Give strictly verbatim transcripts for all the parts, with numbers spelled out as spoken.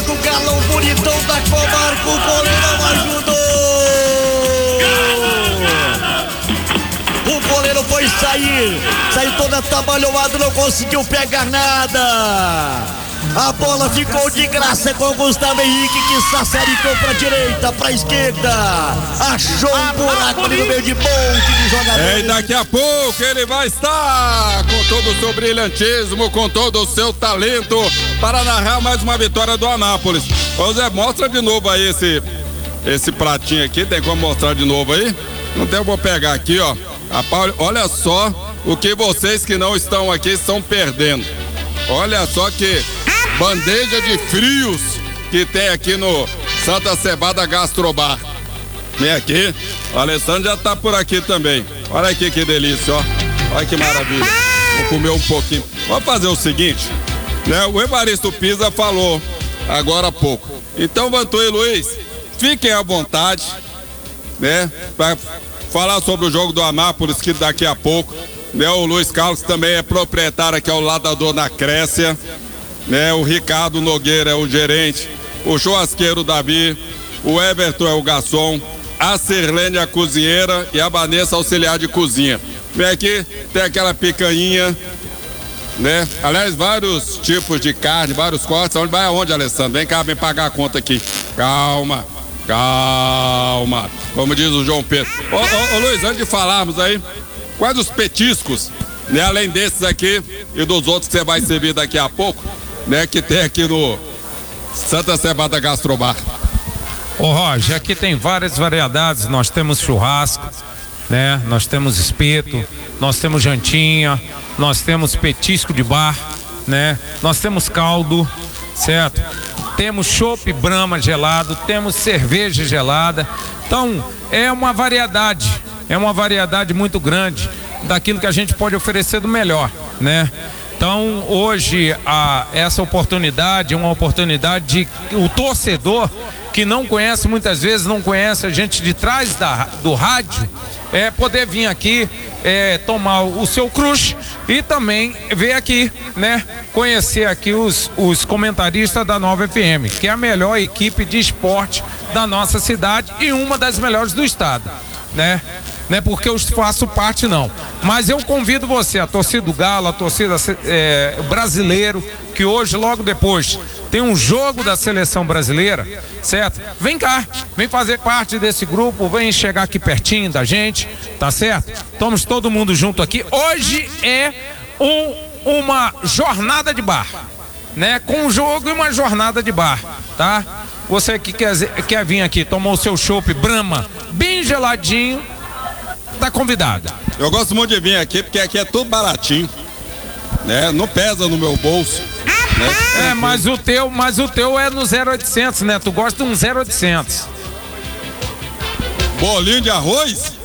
do galão bonitão da comarca, o goleiro não ajudou. O goleiro foi sair, saiu toda atabalhoado, não conseguiu pegar nada. A bola ficou de graça com o Gustavo Henrique, que sassaricou pra direita, pra esquerda. Achou um buraco ali no meio de monte de jogadores. É, e daqui a pouco ele vai estar com todo o seu brilhantismo, com todo o seu talento, para narrar mais uma vitória do Anápolis. Ô Zé, mostra de novo aí esse, esse pratinho aqui, tem como mostrar de novo aí? Não tem, eu vou pegar aqui, ó. Rapaz, olha só o que vocês que não estão aqui estão perdendo. Olha só que bandeja de frios que tem aqui no Santa Cebada Gastrobar. Vem aqui, o Alessandro já tá por aqui também. Olha aqui que delícia, ó. Olha que maravilha. Vou comer um pouquinho. Vamos fazer o seguinte, né? O Evaristo Pisa falou agora há pouco. Então, Vantu e Luiz, fiquem à vontade, né? Pra falar sobre o jogo do Anápolis, que daqui a pouco, né? O Luiz Carlos também é proprietário aqui ao lado da dona Crécia, né? O Ricardo Nogueira é o gerente, o churrasqueiro Davi, o Everton é o garçom, a Sirlene é a cozinheira e a Vanessa auxiliar de cozinha. Vem aqui, tem aquela picanha, né? Aliás, vários tipos de carne, vários cortes. Onde vai aonde, Alessandro? Vem cá, vem pagar a conta aqui. Calma, calma. Como diz o João Pedro. Ô, ô, ô Luiz, antes de falarmos aí, quais os petiscos, né? Além desses aqui e dos outros que você vai servir daqui a pouco, né? Que tem aqui no Santa Cebada Gastrobar. Ô Roger, aqui tem várias variedades. Nós temos churrasco, né? Nós temos espeto, nós temos jantinha, nós temos petisco de bar, né? Nós temos caldo, certo? Temos chopp Brahma gelado, temos cerveja gelada. Então, é uma variedade, é uma variedade muito grande daquilo que a gente pode oferecer do melhor, né? Então, hoje, a, essa oportunidade é uma oportunidade de o torcedor que não conhece, muitas vezes não conhece a gente de trás da, do rádio, é poder vir aqui, é, tomar o seu crush e também ver aqui, né? Conhecer aqui os, os comentaristas da Nova F M, que é a melhor equipe de esporte da nossa cidade e uma das melhores do estado, né? Não é porque eu faço parte, não. Mas eu convido você, a torcida do Galo, a torcida é, brasileiro, que hoje, logo depois, tem um jogo da seleção brasileira, certo? Vem cá, vem fazer parte desse grupo, vem chegar aqui pertinho da gente, tá certo? Estamos todo mundo junto aqui. Hoje é um, uma jornada de bar, né? Com um jogo e uma jornada de bar, tá? Você que quer, quer vir aqui, tomar o seu chopp Brahma bem geladinho, tá convidado. Eu gosto muito de vir aqui porque aqui é tudo baratinho, né? Não pesa no meu bolso, né? É, mas o teu, mas o teu é no zero oitocentos, né? Tu gosta de um zero oitocentos. Bolinho de arroz?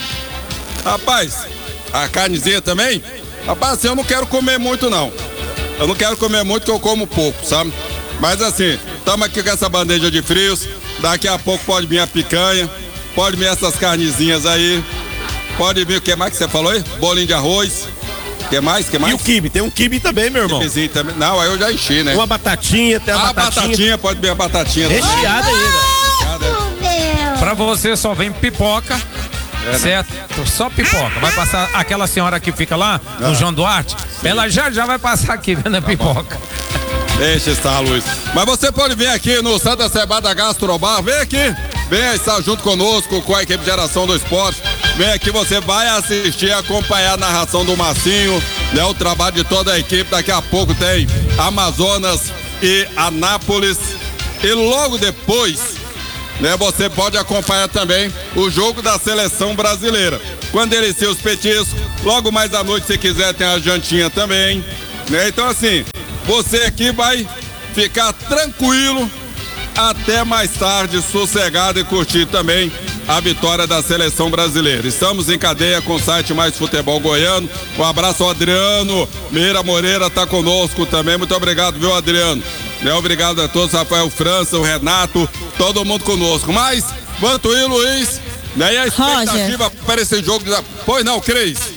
Rapaz, a carnezinha também? Rapaz, assim, eu não quero comer muito não. Eu não quero comer muito, que eu como pouco, sabe? Mas assim, estamos aqui com essa bandeja de frios. Daqui a pouco pode vir a picanha, pode vir essas carnezinhas aí. Pode vir, o que mais que você falou aí? Bolinho de arroz. O que mais? Que mais? E o quibe, tem um quibe também, meu irmão. Quibezinho também. Não, aí eu já enchi, né? Uma batatinha, tem a ah, batatinha. batatinha, pode vir a batatinha. Recheada ainda. Pra você só vem pipoca, é, certo? Né? Só pipoca. Vai passar aquela senhora que fica lá, ah. no João Duarte, sim. Ela já já vai passar aqui vendo a tá pipoca. Bom. Deixa estar, Luiz. Mas você pode vir aqui no Santa Cebada Gastrobar, vem aqui. Vem estar junto conosco, com a equipe de Geração do Esporte. Vem aqui, você vai assistir, acompanhar a narração do Marcinho, né? O trabalho de toda a equipe. Daqui a pouco tem Amazonas e Anápolis. E logo depois, né, você pode acompanhar também o jogo da seleção brasileira. Quando delicia os petiscos, logo mais à noite, se quiser, tem a jantinha também, né? Então assim, você aqui vai ficar tranquilo até mais tarde, sossegado, e curtir também a vitória da seleção brasileira. Estamos em cadeia com o site Mais Futebol Goiano. Um abraço ao Adriano Meira Moreira, tá conosco também. Muito obrigado, viu, Adriano? Né, obrigado a todos, Rafael França, o Renato, todo mundo conosco. Mas, Vantuí, Luiz, né, e a expectativa Roger. Para esse jogo. De... Pois não, Cris?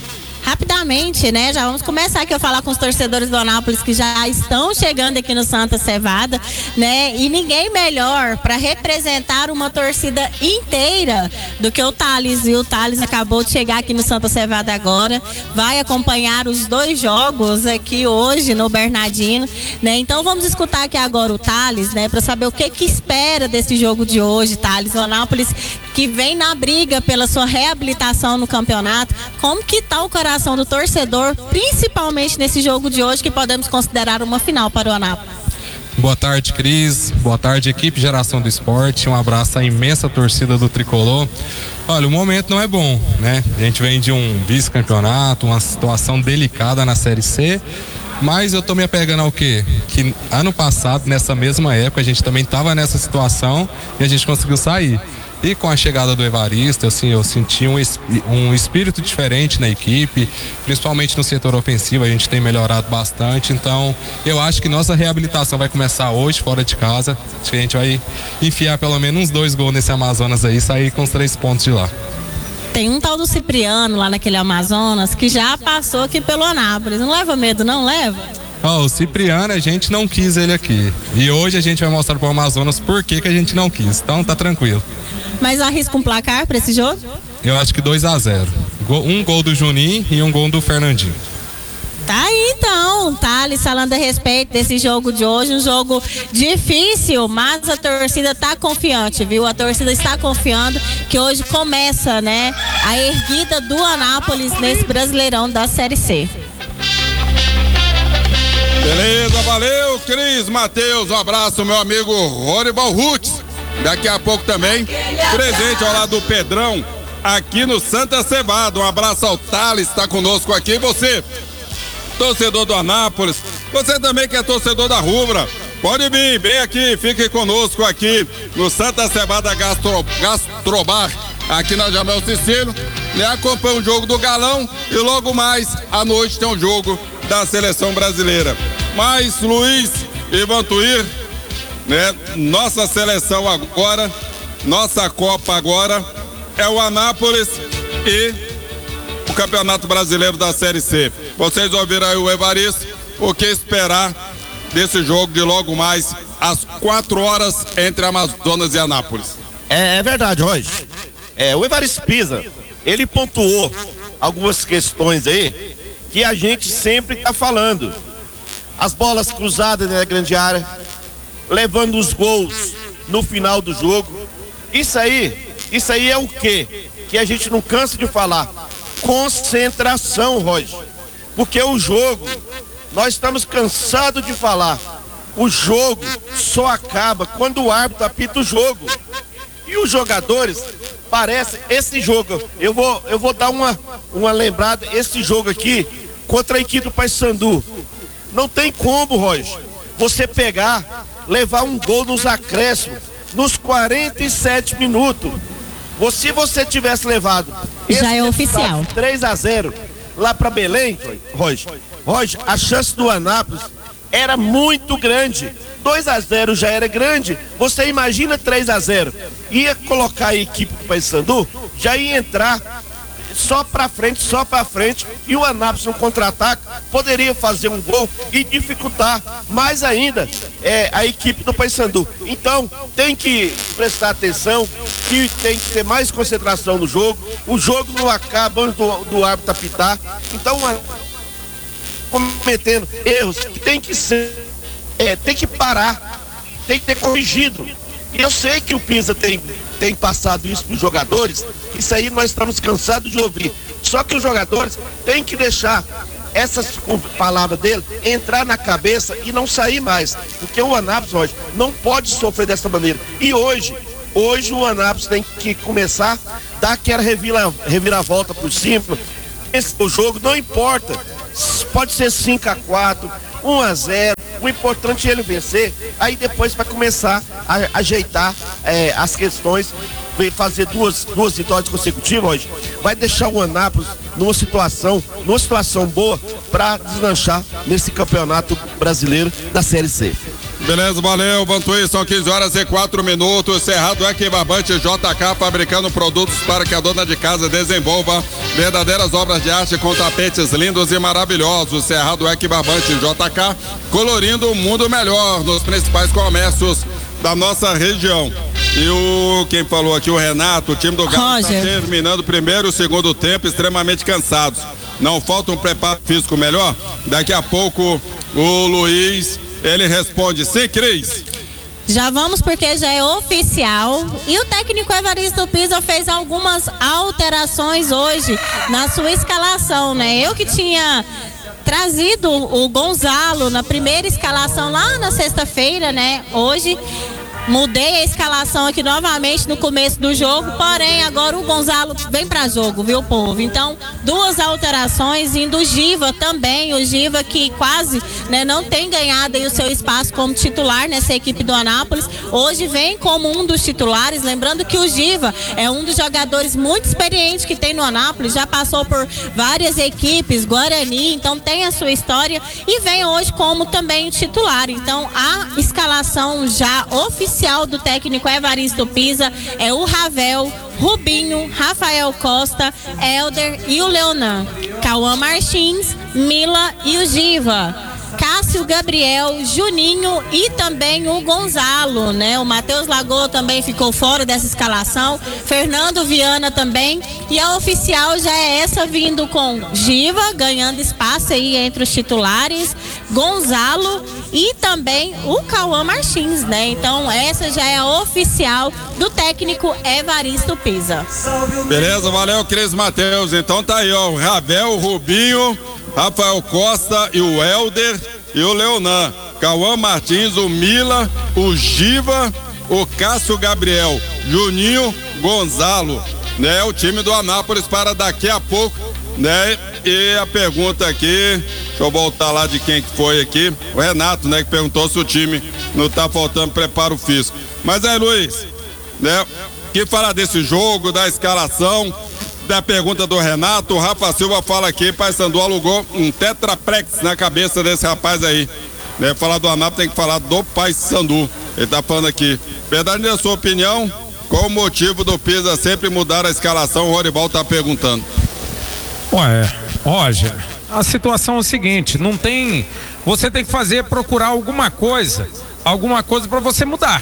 rapidamente, né? Já vamos começar aqui a falar com os torcedores do Anápolis que já estão chegando aqui no Santa Cevada, né? E ninguém melhor para representar uma torcida inteira do que o Thales. E o Thales acabou de chegar aqui no Santa Cevada agora, vai acompanhar os dois jogos aqui hoje no Bernardino, né? Então vamos escutar aqui agora o Thales, né? Para saber o que que espera desse jogo de hoje, Thales. O Anápolis que vem na briga pela sua reabilitação no campeonato. Como que tá o coração do torcedor, principalmente nesse jogo de hoje que podemos considerar uma final para o Anápolis? Boa tarde, Cris. Boa tarde, equipe Geração do Esporte. Um abraço à imensa torcida do Tricolor. Olha, o momento não é bom, né? A gente vem de um vice-campeonato, uma situação delicada na Série C. Mas eu tô me apegando ao quê? Que ano passado, nessa mesma época, a gente também estava nessa situação e a gente conseguiu sair. E com a chegada do Evaristo, assim, eu senti um, um espírito diferente na equipe, principalmente no setor ofensivo, a gente tem melhorado bastante. Então, eu acho que nossa reabilitação vai começar hoje, fora de casa. Acho que a gente vai enfiar pelo menos uns dois gols nesse Amazonas aí e sair com os três pontos de lá. Tem um tal do Cipriano lá naquele Amazonas que já passou aqui pelo Anápolis. Não leva medo, não leva? Ó, oh, o Cipriano, a gente não quis ele aqui. E hoje a gente vai mostrar pro Amazonas por que que a gente não quis. Então tá tranquilo. Mas arrisca um placar para esse jogo? Eu acho que dois a zero. Um gol do Juninho e um gol do Fernandinho. Tá aí então, Thales falando a respeito desse jogo de hoje, um jogo difícil, mas a torcida tá confiante, viu? A torcida está confiando que hoje começa, né, a erguida do Anápolis nesse Brasileirão da Série C. Beleza, valeu, Cris, Matheus, um abraço, meu amigo Rorival Roots. Daqui a pouco também, presente ao lado do Pedrão, aqui no Santa Cevada. Um abraço ao Thales, está conosco aqui. E você, torcedor do Anápolis, você também que é torcedor da Rubra, pode vir, vem aqui, fique conosco aqui no Santa Cevada Gastro, Gastrobar, aqui na Jamel Cicílio, né? Acompanha o jogo do Galão e logo mais à noite tem um jogo da Seleção Brasileira. Mas Luiz e Vantuir, né? Nossa seleção agora, nossa Copa agora é o Anápolis e o Campeonato Brasileiro da Série C. Vocês ouviram aí o Evaristo, o que esperar desse jogo de logo mais às quatro horas entre Amazonas e Anápolis? É, é verdade, Roger. É, o Evaristo Pisa, ele pontuou algumas questões aí que a gente sempre está falando. As bolas cruzadas na grande área, levando os gols no final do jogo. Isso aí, isso aí é o quê? Que a gente não cansa de falar. Concentração, Roger. Porque o jogo, nós estamos cansados de falar. O jogo só acaba quando o árbitro apita o jogo. E os jogadores, parece, esse jogo, eu vou, eu vou dar uma, uma lembrada, esse jogo aqui, contra a equipe do Paysandu. Não tem como, Roger, você pegar, levar um gol nos acréscimos, nos quarenta e sete minutos. Se você tivesse levado já é oficial três a zero lá para Belém, Roger, Roger, a chance do Anápolis era muito grande. dois a zero já era grande. Você imagina três a zero. Ia colocar a equipe do Paysandu, já ia entrar só pra frente, só pra frente, e o Anápolis no contra-ataque poderia fazer um gol e dificultar mais ainda é, a equipe do Paysandu. Então tem que prestar atenção, que tem que ter mais concentração no jogo. O jogo não acaba antes do, do árbitro apitar. Então, cometendo erros que tem que ser, é, tem que parar, tem que ter corrigido. E eu sei que o Pisa tem, tem passado isso para os jogadores, isso aí nós estamos cansados de ouvir. Só que os jogadores têm que deixar essas palavras dele entrar na cabeça e não sair mais. Porque o Anápolis hoje não pode sofrer dessa maneira. E hoje, hoje o Anápolis tem que começar a dar aquela revira, reviravolta por cima. Esse, o jogo não importa. Pode ser cinco a quatro, um a zero. O importante é ele vencer, aí depois vai começar a ajeitar é, as questões, fazer duas, duas vitórias consecutivas hoje, vai deixar o Anápolis numa situação, numa situação boa para deslanchar nesse campeonato brasileiro da Série C. Beleza, valeu, Vantuí, são quinze horas e quatro minutos. Cerrado Equibarbante J K, fabricando produtos para que a dona de casa desenvolva verdadeiras obras de arte com tapetes lindos e maravilhosos. Cerrado Equibarbante J K, colorindo um mundo melhor nos principais comércios da nossa região. E o, quem falou aqui, o Renato, o time do Galo está terminando o primeiro e o segundo tempo extremamente cansados. Não falta um preparo físico melhor? Daqui a pouco o Luiz, ele responde, sim, Cris. Já vamos porque já é oficial e o técnico Evaristo Pisa fez algumas alterações hoje na sua escalação, né? Eu que tinha trazido o Gonzalo na primeira escalação lá na sexta-feira, né? Hoje mudei a escalação aqui novamente no começo do jogo, porém agora o Gonzalo vem para jogo, viu, povo? Então, duas alterações, indo o Giva também, o Giva que quase, né, não tem ganhado aí o seu espaço como titular nessa equipe do Anápolis, hoje vem como um dos titulares, lembrando que o Giva é um dos jogadores muito experientes que tem no Anápolis, já passou por várias equipes, Guarani, então tem a sua história e vem hoje como também titular. Então, a escalação já oficial do técnico Evaristo Pisa é o Ravel, Rubinho, Rafael Costa, Helder e o Leonan, Cauã Martins, Mila e o Giva, Cássio Gabriel, Juninho e também o Gonzalo, né? O Matheus Lagoa também ficou fora dessa escalação, Fernando Viana também, e a oficial já é essa, vindo com Giva, ganhando espaço aí entre os titulares, Gonzalo e também o Cauã Martins, né? Então essa já é a oficial do técnico Evaristo Pisa. Beleza, valeu, Cris Matheus. Então tá aí, ó, o Ravel, o Rubinho, Rafael Costa e o Helder e o Leonan, Cauã Martins, o Mila, o Giva, o Cássio Gabriel, Juninho, Gonzalo, né? O time do Anápolis para daqui a pouco, né? E a pergunta aqui, deixa eu voltar lá de quem que foi aqui, o Renato, né? Que perguntou se o time não tá faltando preparo físico. Mas aí, Luiz, né? Que falar desse jogo, da escalação, da pergunta do Renato, o Rafa Silva fala aqui, Paysandu alugou um tetraplex na cabeça desse rapaz aí, né? Falar do Anápolis tem que falar do Paysandu, ele tá falando aqui. Verdade, na sua opinião, qual o motivo do Pisa sempre mudar a escalação? O Rorival tá perguntando. Ué, Roger, a situação é o seguinte, não tem, você tem que fazer, procurar alguma coisa, alguma coisa para você mudar.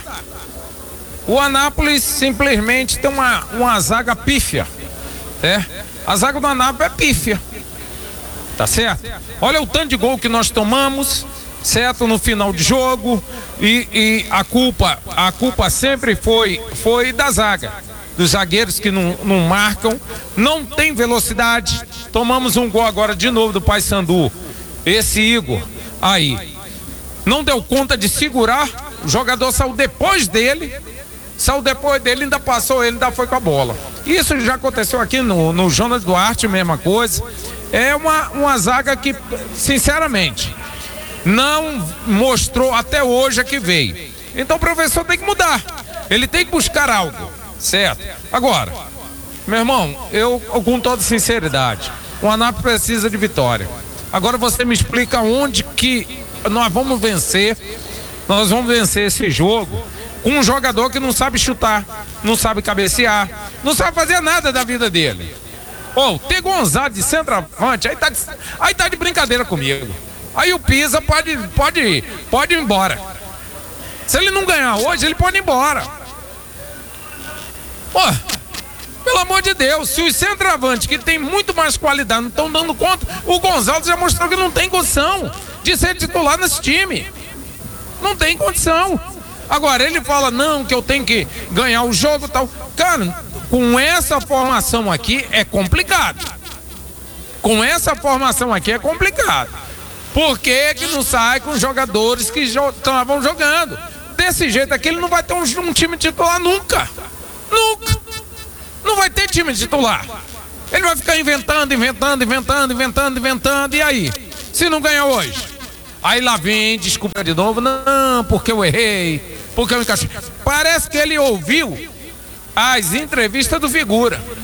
O Anápolis simplesmente tem uma, uma zaga pífia. É, a zaga do Anápolis é pífia, tá certo? Olha o tanto de gol que nós tomamos, certo, no final de jogo, e, e a culpa, a culpa sempre foi, foi da zaga, dos zagueiros que não, não marcam, não tem velocidade. Tomamos um gol agora de novo do Paysandu, esse Igor aí não deu conta de segurar, o jogador saiu depois dele, saiu depois dele, ainda passou ele, ainda foi com a bola. Isso já aconteceu aqui no, no Jonas Duarte, mesma coisa. É uma, uma zaga que, sinceramente, não mostrou até hoje a que veio. Então o professor tem que mudar, ele tem que buscar algo, certo? Agora, meu irmão, eu com toda sinceridade, o Anápolis precisa de vitória. Agora você me explica onde que nós vamos vencer, nós vamos vencer esse jogo com um jogador que não sabe chutar, não sabe cabecear, não sabe fazer nada da vida dele. Ô, oh, ter Gonzalo de centroavante, aí tá de, aí tá de brincadeira comigo. Aí o Pisa pode, pode, pode ir embora. Se ele não ganhar hoje, ele pode ir embora. Pô, pelo amor de Deus, se os centroavantes que tem muito mais qualidade não estão dando conta, o Gonzalo já mostrou que não tem condição de ser titular nesse time. Não tem condição. Agora ele fala, não, que eu tenho que ganhar o jogo e tal. Cara, com essa formação aqui é complicado. Com essa formação aqui é complicado. Por que que não sai com jogadores que estavam jo- jogando? Desse jeito aqui ele não vai ter um, um time titular nunca. Nunca. Não vai ter time titular. Ele vai ficar inventando, inventando, inventando, inventando, inventando. E aí? Se não ganhar hoje? Aí lá vem, desculpa de novo. Não, porque eu errei. Porque eu encaixei. Parece que ele ouviu as entrevistas do Figura.